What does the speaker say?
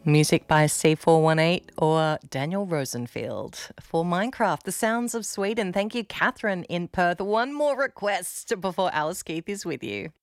Music by C418 or Daniel Rosenfield for Minecraft, The Sounds of Sweden. Thank you, Catherine in Perth. One more request before Alice Keith is with you.